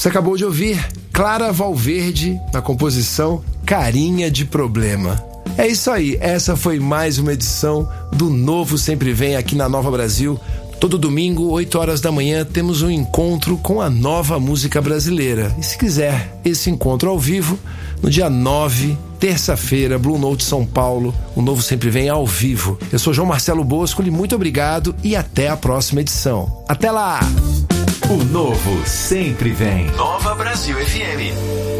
Você acabou de ouvir Clara Valverde na composição Carinha de Problema. É isso aí, essa foi mais uma edição do Novo Sempre Vem aqui na Nova Brasil. Todo domingo, 8 horas da manhã, temos um encontro com a nova música brasileira. E se quiser esse encontro ao vivo, no dia 9, terça-feira, Blue Note São Paulo, o Novo Sempre Vem ao vivo. Eu sou João Marcelo Bosco, muito obrigado e até a próxima edição. Até lá! O Novo Sempre Vem. Nova Brasil FM.